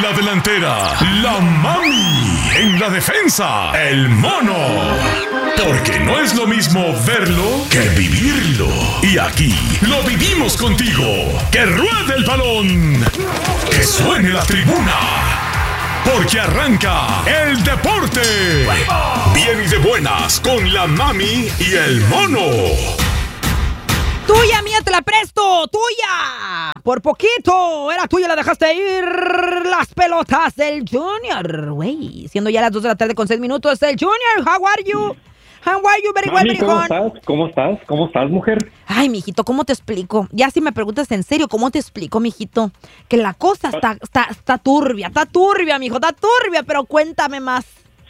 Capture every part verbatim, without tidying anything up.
la delantera, la Mami. En la defensa, el Mono. Porque no es lo mismo verlo que vivirlo. Y aquí lo vivimos contigo. ¡Que ruede el balón! ¡Que suene la tribuna! Porque arranca el deporte. Bien y de buenas con la Mami y el Mono. Tuya, mía, te la presto, tuya. Por poquito, era tuya, la dejaste ir. Las pelotas del Junior, güey. Siendo ya las dos de la tarde con seis minutos, el Junior, how are you? How are you, very well, Mami, ¿cómo berijón? estás? ¿Cómo estás? ¿Cómo estás, mujer? Ay, mijito, ¿cómo te explico? Ya si me preguntas en serio, ¿cómo te explico, mijito? Que la cosa está, está, está turbia, está turbia, mijo, está turbia, pero cuéntame más.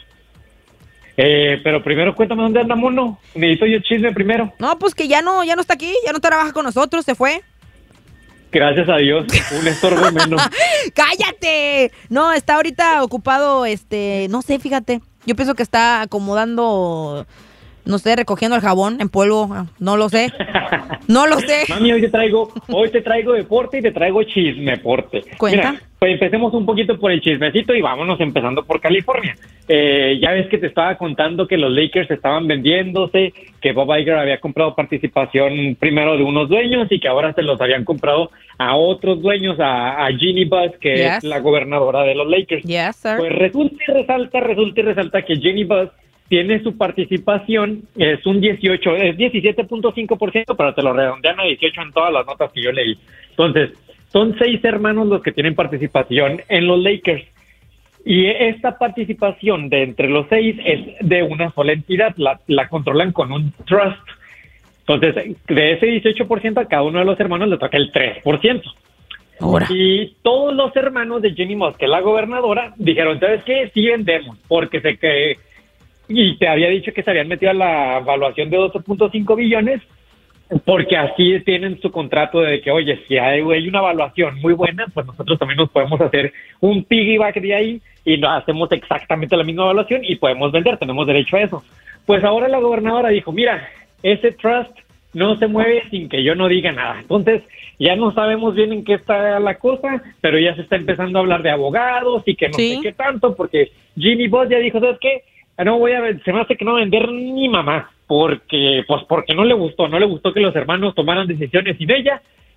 Eh, pero primero cuéntame dónde anda Mono. Necesito yo chisme primero. No, pues que ya no, ya no está aquí, ya no trabaja con nosotros, se fue. Gracias a Dios, un estorbo menos. ¡Cállate! No, está ahorita ocupado, este, no sé, fíjate. Yo pienso que está acomodando, no sé, recogiendo el jabón en polvo. No lo sé. No lo sé. Mami, hoy te traigo, hoy te traigo deporte y te traigo chismeporte. Cuenta. Mira, pues empecemos un poquito por el chismecito y vámonos empezando por California. Eh, ya ves que te estaba contando que los Lakers estaban vendiéndose, que Bob Iger había comprado participación primero de unos dueños y que ahora se los habían comprado a otros dueños, a, a Jeannie Buss, que Yes. es la gobernadora de los Lakers. Yes, sir. Pues resulta y resalta, resulta y resalta que Jeannie Buss tiene su participación, es un dieciocho, es diecisiete punto cinco por ciento, pero te lo redondean a dieciocho en todas las notas que yo leí. Entonces, son seis hermanos los que tienen participación en los Lakers. Y esta participación de entre los seis es de una sola entidad, la, la controlan con un trust. Entonces, de ese dieciocho por ciento a cada uno de los hermanos le toca el tres por ciento. Ahora. Y todos los hermanos de Jeannie Buss, que es la gobernadora, dijeron, ¿sabes qué? Sí vendemos, porque se que y te había dicho que se habían metido a la evaluación de doce punto cinco billones, porque así tienen su contrato de que, oye, si hay, hay una evaluación muy buena, pues nosotros también nos podemos hacer un piggyback de ahí y nos hacemos exactamente la misma evaluación y podemos vender, tenemos derecho a eso. Pues ahora la gobernadora dijo, mira, ese trust no se mueve sin que yo no diga nada. Entonces, ya no sabemos bien en qué está la cosa, pero ya se está empezando a hablar de abogados y que no Sí. sé qué tanto, porque Jeannie Buss ya dijo, ¿sabes qué? No voy a ver, se me hace que no vender ni mamá, porque pues porque no le gustó, no le gustó que los hermanos tomaran decisiones sin ella,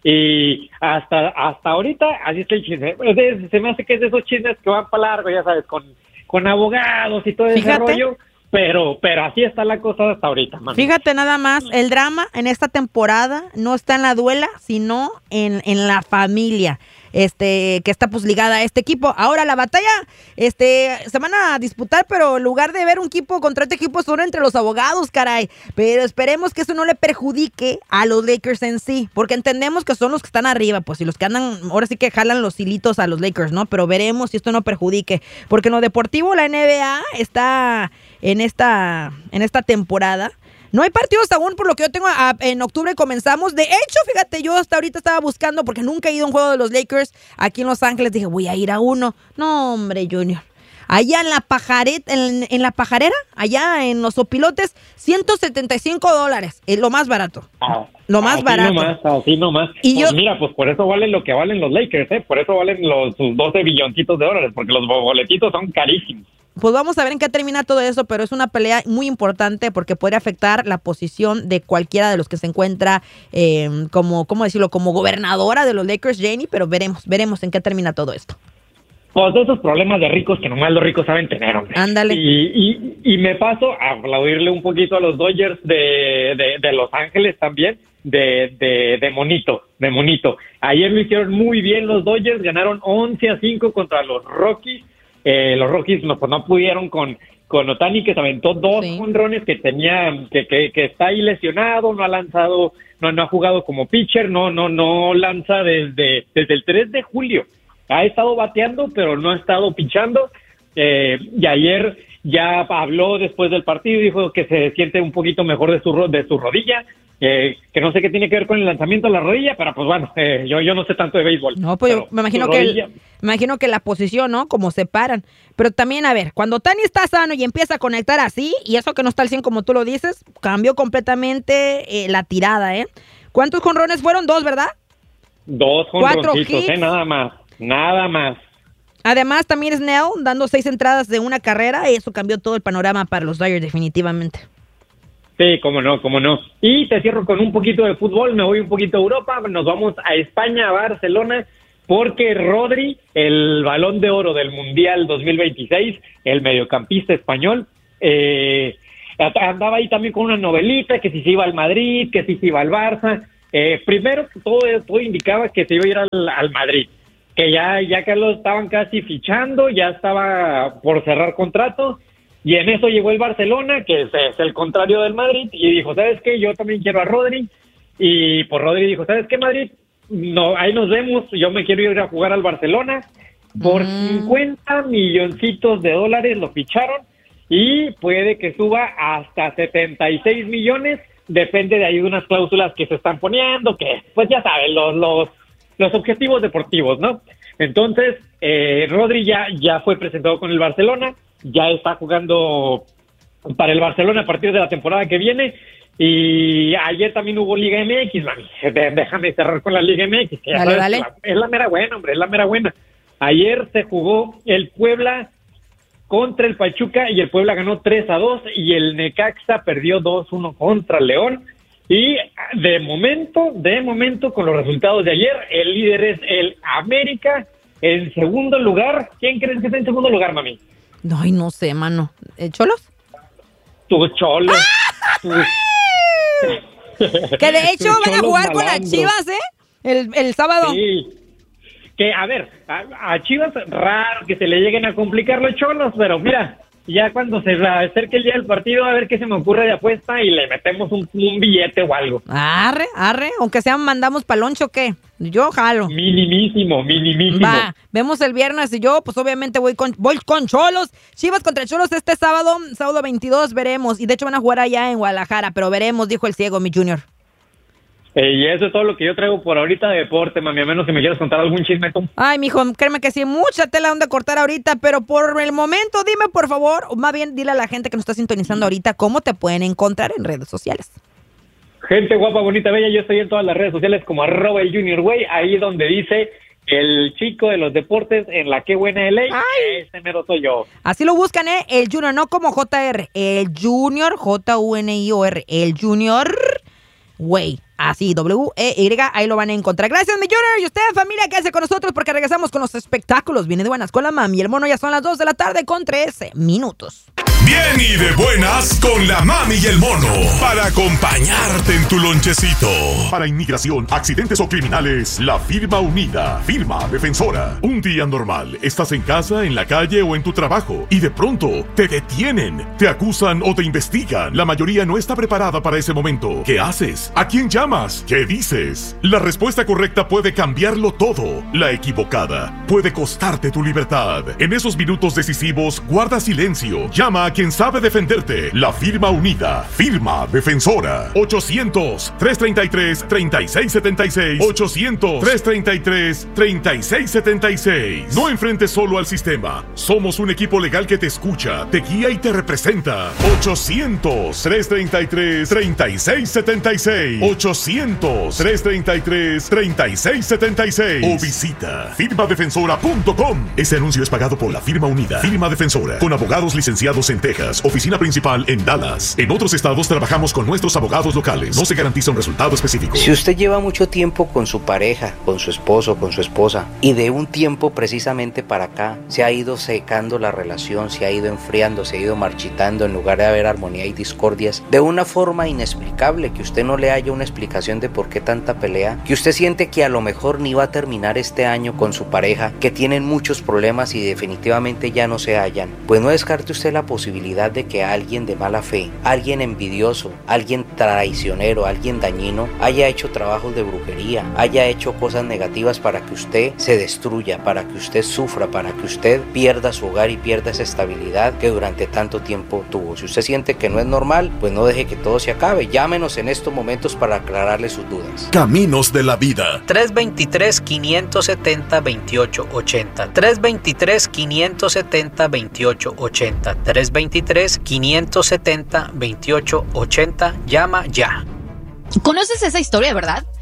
y hasta hasta ahorita así está el chisme. Es- se me hace que es de esos chismes que van para largo, ya sabes, con, con abogados y todo ese Fíjate. rollo, pero pero así está la cosa hasta ahorita, mami. Fíjate nada más, el drama en esta temporada no está en la duela, sino en, en la familia, este, que está pues ligada a este equipo. Ahora la batalla, este, se van a disputar, pero en lugar de ver un equipo contra este equipo, son entre los abogados, caray. Pero esperemos que eso no le perjudique a los Lakers en sí, porque entendemos que son los que están arriba, pues, y los que andan, ahora sí que jalan los hilitos a los Lakers, ¿no? Pero veremos si esto no perjudique, porque en lo deportivo la N B A está en esta, en esta temporada. No hay partidos aún, por lo que yo tengo, a- en octubre comenzamos. De hecho, fíjate, yo hasta ahorita estaba buscando, porque nunca he ido a un juego de los Lakers aquí en Los Ángeles. Dije, voy a ir a uno. No, hombre, Junior. Allá en la pajareta, en, en la pajarera, allá en los Opilotes, ciento setenta y cinco dólares, es lo más barato. Ah, Lo más así barato. Nomás, así nomás. Y Pues yo- mira, pues por eso valen lo que valen los Lakers, ¿eh? Por eso valen los sus doce billoncitos de dólares, porque los boletitos son carísimos. Pues vamos a ver en qué termina todo eso, pero es una pelea muy importante porque puede afectar la posición de cualquiera de los que se encuentra eh, como, ¿cómo decirlo? Como gobernadora de los Lakers, Janie, pero veremos, veremos en qué termina todo esto. Pues de esos problemas de ricos que nomás los ricos saben tener, hombre. Ándale. Y, y, y me paso a aplaudirle un poquito a los Dodgers de, de, de Los Ángeles también, de, de, de monito, de monito. Ayer lo hicieron muy bien los Dodgers, ganaron once a cinco contra los Rockies. Eh, los Rockies no, pues no pudieron con, con Ohtani, que se aventó dos Sí. jonrones, que tenía, que, que, que está ahí lesionado, no ha lanzado, no, no ha jugado como pitcher, no, no, no lanza desde, desde el tres de julio. Ha estado bateando, pero no ha estado pinchando. Eh, y ayer ya habló después del partido y dijo que se siente un poquito mejor de su, ro- de su rodilla, eh, que no sé qué tiene que ver con el lanzamiento de la rodilla, pero pues bueno, eh, yo, yo no sé tanto de béisbol. No, pues yo pero me imagino su que rodilla- el- me imagino que la posición, ¿no? Como se paran. Pero también, a ver, cuando Tani está sano y empieza a conectar así, y eso que no está al cien como tú lo dices, cambió completamente eh, la tirada, ¿eh? ¿Cuántos jonrones fueron? Dos, ¿verdad? Dos Cuatro jonroncitos, hits. eh, nada más, nada más. Además, también Snell dando seis entradas de una carrera, y eso cambió todo el panorama para los Dodgers definitivamente. Sí, cómo no, cómo no. Y te cierro con un poquito de fútbol, me voy un poquito a Europa, nos vamos a España, a Barcelona, porque Rodri, el Balón de Oro del Mundial dos mil veintiséis, el mediocampista español, eh, andaba ahí también con una novelita, que si se iba al Madrid, que si se iba al Barça. Eh, primero, todo, todo indicaba que se iba a ir al, al Madrid, que ya, ya que lo estaban casi fichando, ya estaba por cerrar contrato, y en eso llegó el Barcelona, que es, es el contrario del Madrid, y dijo, ¿sabes qué? Yo también quiero a Rodri, y por Rodri dijo, ¿sabes qué, Madrid? No, ahí nos vemos, yo me quiero ir a jugar al Barcelona. Por mm. cincuenta milloncitos de dólares lo ficharon, y puede que suba hasta setenta y seis millones, depende de ahí de unas cláusulas que se están poniendo, que pues ya saben, los, los, los objetivos deportivos, ¿no? Entonces, eh, Rodri ya, ya fue presentado con el Barcelona, ya está jugando para el Barcelona a partir de la temporada que viene. Y ayer también hubo Liga M X, mami. Déjame cerrar con la Liga M X. Que dale, sabes, dale. La, es la mera buena, hombre, es la mera buena. Ayer se jugó el Puebla contra el Pachuca y el Puebla ganó tres a dos y el Necaxa perdió dos uno contra León. Y de momento, de momento, con los resultados de ayer, el líder es el América. En segundo lugar, ¿quién crees que está en segundo lugar, mami? Ay, no sé, mano. ¿Cholos? Tus Cholos. Tus... Que de hecho van a jugar con las Chivas, ¿eh? El, el sábado. Sí. Que, a ver, a, a Chivas raro que se le lleguen a complicar los Cholos, pero mira, ya cuando se acerque el día del partido, a ver qué se me ocurre de apuesta y le metemos un, un billete o algo. Arre, arre, aunque sea mandamos paloncho, ¿qué? Yo jalo. Minimísimo, minimísimo. Va, vemos el viernes y yo, pues obviamente voy con voy con Cholos. Chivas contra Cholos este sábado, sábado veintidós, veremos. Y de hecho van a jugar allá en Guadalajara, pero veremos, dijo el ciego, mi Junior. Eh, y eso es todo lo que yo traigo por ahorita de deporte, mami, a menos que me quieras contar algún chisme tú. Ay, mijo, créeme que sí, mucha tela donde cortar ahorita, pero por el momento dime, por favor, o más bien dile a la gente que nos está sintonizando ahorita cómo te pueden encontrar en redes sociales. Gente guapa, bonita, bella, yo estoy en todas las redes sociales como arroba el Junior Güey, ahí donde dice el chico de los deportes en la que buena L A, ese mero soy yo. Así lo buscan, ¿eh? El Junior, no como J R, el Junior, J U N I O R, el Junior Güey. Así, W E Y, ahí lo van a encontrar. Gracias, mi Junior. Y usted, familia, quédese con nosotros porque regresamos con los espectáculos. Viene de buenas con la mami y el mono. Ya son las dos de la tarde con trece minutos. Bien y de buenas con la mami y el mono para acompañarte en tu lonchecito. Para inmigración, accidentes o criminales, la firma unida, firma defensora. Un día normal, estás en casa, en la calle o en tu trabajo y de pronto te detienen, te acusan o te investigan. La mayoría no está preparada para ese momento. ¿Qué haces? ¿A quién llamas? ¿Qué dices? La respuesta correcta puede cambiarlo todo. La equivocada puede costarte tu libertad. En esos minutos decisivos, guarda silencio. Llama a quien sabe defenderte. La firma unida, firma defensora. ochocientos, trescientos treinta y tres, treinta y seis setenta y seis. ochocientos, trescientos treinta y tres, treinta y seis setenta y seis. No enfrentes solo al sistema. Somos un equipo legal que te escucha, te guía y te representa. ochocientos, trescientos treinta y tres, treinta y seis setenta y seis. ochocientos, trescientos treinta y tres, treinta y seis setenta y seis. O visita firma defensora punto com. Este anuncio es pagado por la firma unida, firma defensora, con abogados licenciados en Texas, oficina principal en Dallas. En otros estados trabajamos con nuestros abogados locales. No se garantiza un resultado específico. Si usted lleva mucho tiempo con su pareja, con su esposo, con su esposa, y de un tiempo precisamente para acá se ha ido secando la relación, se ha ido enfriando, se ha ido marchitando, en lugar de haber armonía y discordias, de una forma inexplicable, que usted no le haya una explicación de por qué tanta pelea, que usted siente que a lo mejor ni va a terminar este año con su pareja, que tienen muchos problemas y definitivamente ya no se hallan, pues no descarte usted la posibilidad de que alguien de mala fe, alguien envidioso, alguien traicionero, alguien dañino, haya hecho trabajos de brujería, haya hecho cosas negativas para que usted se destruya, para que usted sufra, para que usted pierda su hogar y pierda esa estabilidad que durante tanto tiempo tuvo. Si usted siente que no es normal, pues no deje que todo se acabe. Llámenos en estos momentos para aclararle sus dudas. Caminos de la vida. tres dos tres, cinco siete cero, veintiocho ochenta. tres dos tres, cinco siete cero, veintiocho ochenta. tres dos tres, cinco siete cero, veintiocho ochenta. Llama ya. ¿Conoces esa historia, verdad?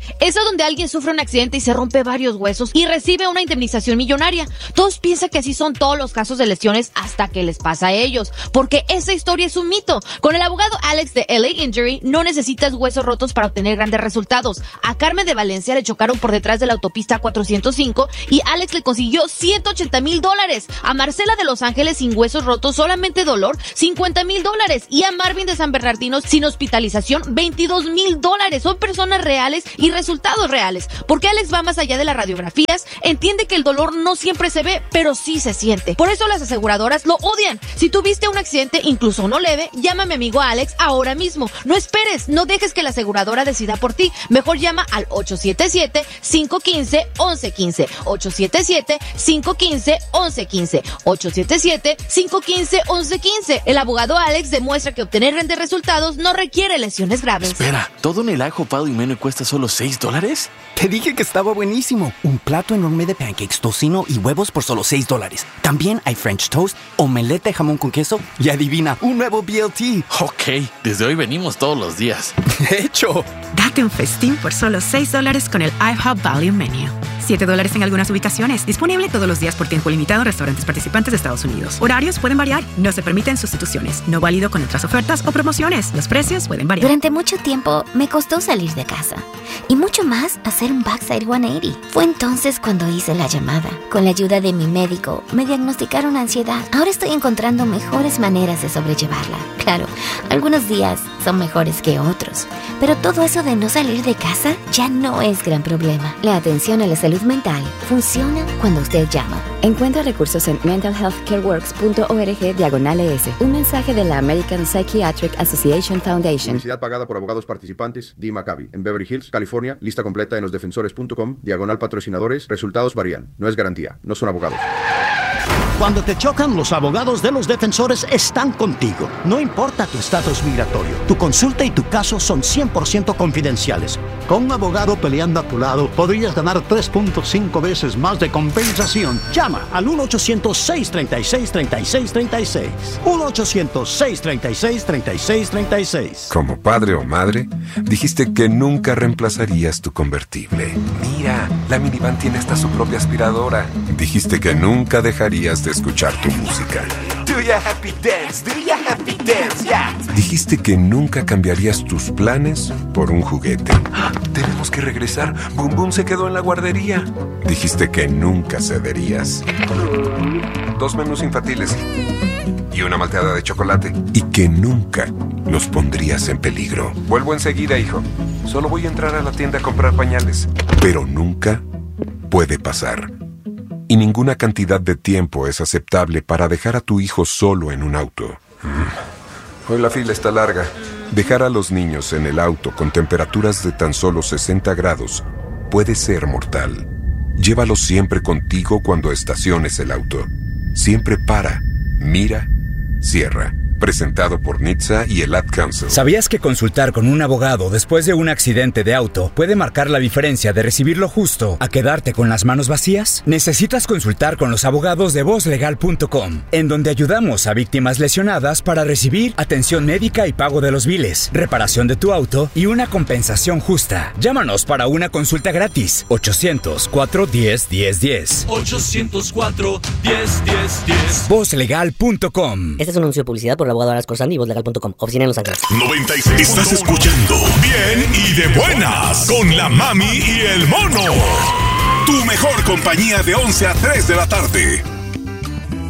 Eso donde alguien sufre un accidente y se rompe varios huesos y recibe una indemnización millonaria. Todos piensan que así son todos los casos de lesiones hasta que les pasa a ellos, porque esa historia es un mito. Con el abogado Alex de L A Injury no necesitas huesos rotos para obtener grandes resultados. A Carmen de Valencia le chocaron por detrás de la autopista cuatrocientos cinco y Alex le consiguió ciento ochenta mil dólares. A Marcela de Los Ángeles sin huesos rotos, solamente dolor, cincuenta mil dólares. Y a Marvin de San Bernardino sin hospitalización, veintidós mil dólares. Son personas reales y resultados reales. Porque Alex va más allá de las radiografías, entiende que el dolor no siempre se ve, pero sí se siente. Por eso las aseguradoras lo odian. Si tuviste un accidente, incluso no leve, llama a mi amigo Alex ahora mismo. No esperes, no dejes que la aseguradora decida por ti. Mejor llama al ocho siete siete, cinco uno cinco, once quince. ocho siete siete, cinco uno cinco, once quince. ocho siete siete, cinco uno cinco, once quince. El abogado Alex demuestra que obtener grandes resultados no requiere lesiones graves. Espera, ¿todo en el ajo palo y menú cuesta solo seis dólares? Te dije que estaba buenísimo. Un plato enorme de pancakes, tocino y huevos por solo seis dólares. También hay French toast, omelette de jamón con queso y adivina, un nuevo B L T. Ok, desde hoy venimos todos los días. De hecho, date un festín por solo seis dólares con el IHOP Value Menu. siete dólares en algunas ubicaciones. Disponible todos los días por tiempo limitado en restaurantes participantes de Estados Unidos. Horarios pueden variar. No se permiten sustituciones. No válido con otras ofertas o promociones. Los precios pueden variar. Durante mucho tiempo me costó salir de casa. Y mucho más hacer un backside ciento ochenta. Fue entonces cuando hice la llamada. Con la ayuda de mi médico, me diagnosticaron ansiedad. Ahora estoy encontrando mejores maneras de sobrellevarla. Claro, algunos días son mejores que otros. Pero todo eso de no salir de casa ya no es gran problema. La atención a la salud mental funciona cuando usted llama. Encuentra recursos en mental health care works punto org diagonal es. Un mensaje de la American Psychiatric Association Foundation. Publicidad pagada por abogados participantes. D. Maccabi. En Beverly Hills, California. Lista completa en los defensores punto com. Diagonal patrocinadores. Resultados varían. No es garantía. No son abogados. Cuando te chocan, los abogados de los defensores están contigo. No importa tu estatus migratorio, tu consulta y tu caso son cien por ciento confidenciales. Con un abogado peleando a tu lado, podrías ganar tres punto cinco veces más de compensación. Llama al uno ochocientos, seis treinta y seis, treinta y seis treinta y seis. uno ochocientos, seis treinta y seis, treinta y seis treinta y seis. Como padre o madre, dijiste que nunca reemplazarías tu convertible. Mira, la minivan tiene hasta su propia aspiradora. Dijiste que nunca dejarías de escuchar tu música. Do ya happy dance, do ya happy dance, yeah. Dijiste que nunca cambiarías tus planes por un juguete. Tenemos que regresar. Boom Boom se quedó en la guardería. Dijiste que nunca cederías. Dos menús infantiles y una malteada de chocolate. Y que nunca los pondrías en peligro. Vuelvo enseguida, hijo. Solo voy a entrar a la tienda a comprar pañales. Pero nunca puede pasar. Y ninguna cantidad de tiempo es aceptable para dejar a tu hijo solo en un auto. Hoy la fila está larga. Dejar a los niños en el auto con temperaturas de tan solo sesenta grados puede ser mortal. Llévalos siempre contigo cuando estaciones el auto. Siempre para, mira, cierra. Presentado por N H T S A y el Ad Council. ¿Sabías que consultar con un abogado después de un accidente de auto puede marcar la diferencia de recibir lo justo a quedarte con las manos vacías? Necesitas consultar con los abogados de voz legal punto com, en donde ayudamos a víctimas lesionadas para recibir atención médica y pago de los biles, reparación de tu auto y una compensación justa. Llámanos para una consulta gratis. ochocientos, cuatro diez, diez diez. ochocientos cuatro, diez, diez, diez. voz legal punto com. Este es un anuncio de publicidad por la abogado Aras Corsani y voz legal punto com. Oficina en Los Ángeles. noventa y seis. Estás escuchando Bien y de Buenas con la Mami y el Mono. Tu mejor compañía de once a tres de la tarde.